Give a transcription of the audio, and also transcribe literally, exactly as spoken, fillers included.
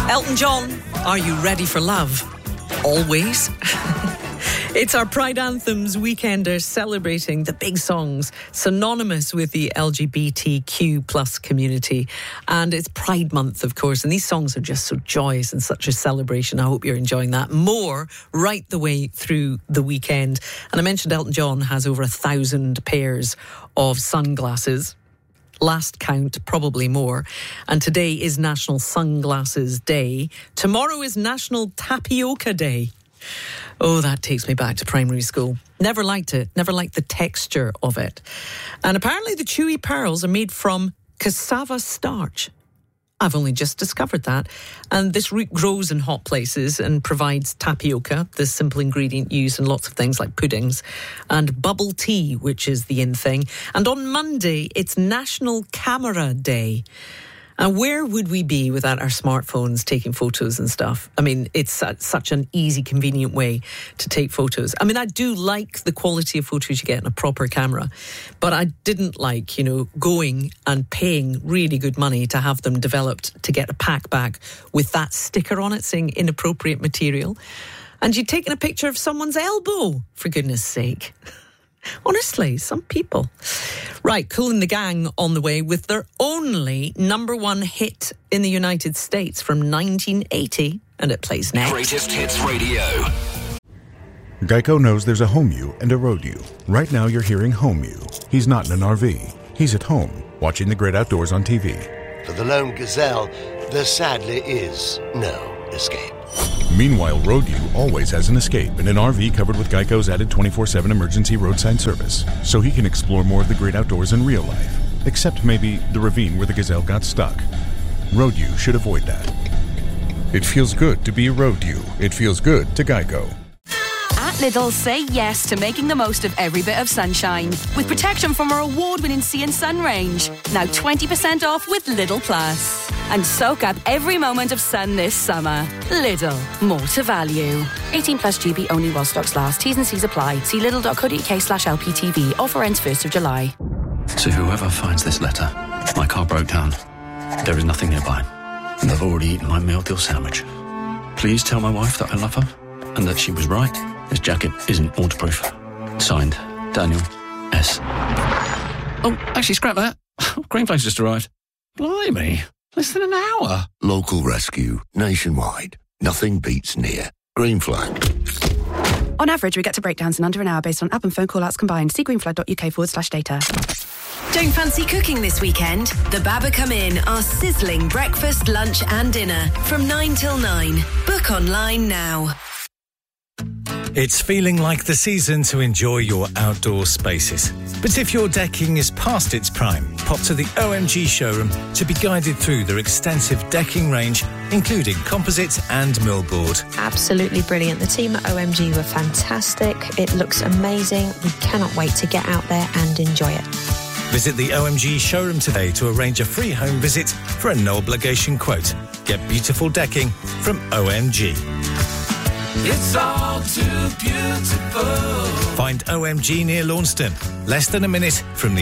Elton John, are you ready for love? Always. It's our Pride Anthems Weekender celebrating the big songs synonymous with the L G B T Q plus community. And it's Pride Month, of course, and these songs are just so joyous and such a celebration. I hope you're enjoying that more right the way through the weekend. And I mentioned Elton John has over a thousand pairs of sunglasses. Last count, probably more. And today is National Sunglasses Day. Tomorrow is National Tapioca Day. Oh, that takes me back to primary school. Never liked it. Never liked the texture of it. And apparently the chewy pearls are made from cassava starch. I've only just discovered that. And this root grows in hot places and provides tapioca, this simple ingredient used in lots of things like puddings, and bubble tea, which is the in thing. And on Monday, it's National Camera Day. And where would we be without our smartphones taking photos and stuff? I mean, it's such an easy, convenient way to take photos. I mean, I do like the quality of photos you get in a proper camera, but I didn't like, you know, going and paying really good money to have them developed to get a pack back with that sticker on it saying inappropriate material. And you'd taken a picture of someone's elbow, for goodness sake. Honestly, some people. Right, Kool and the Gang on the way with their only number one hit in the United States from nineteen eighty, and it plays next. Greatest Hits Radio. Geico knows there's a home you and a road you. Right now you're hearing home you. He's not in an R V. He's at home, watching the great outdoors on T V. For the lone gazelle, there sadly is no escape. Meanwhile, Road U always has an escape in an R V covered with Geico's added twenty-four seven emergency roadside service, so he can explore more of the great outdoors in real life, except maybe the ravine where the gazelle got stuck. Road U should avoid that. It feels good to be a Road U. It feels good to Geico. At Lidl, say yes to making the most of every bit of sunshine with protection from our award-winning Sea and Sun range. Now twenty percent off with Lidl Plus. And soak up every moment of sun this summer. Lidl, more to value. eighteen plus G B only while stocks last. T's and C's apply. See lidl.co.uk slash LPTV. Offer ends first of July. To whoever finds this letter, my car broke down. There is nothing nearby. And I've already eaten my meal deal sandwich. Please tell my wife that I love her and that she was right. This jacket isn't waterproof. Signed, Daniel S. Oh, actually, scrap that. Greenflake's just arrived. Blimey, less than an hour. Local rescue, nationwide. Nothing beats near. Green Flag. On average, we get to breakdowns in under an hour based on app and phone call-outs combined. See greenflag.uk forward slash data. Don't fancy cooking this weekend? The Baba Come In are sizzling breakfast, lunch and dinner from nine till nine. Book online now. It's feeling like the season to enjoy your outdoor spaces. But if your decking is past its prime, pop to the O M G showroom to be guided through their extensive decking range, including composite and millboard. Absolutely brilliant. The team at O M G were fantastic. It looks amazing. We cannot wait to get out there and enjoy it. Visit the O M G showroom today to arrange a free home visit for a no-obligation quote. Get beautiful decking from O M G. It's all too beautiful. Find O M G near Launceston, less than a minute from the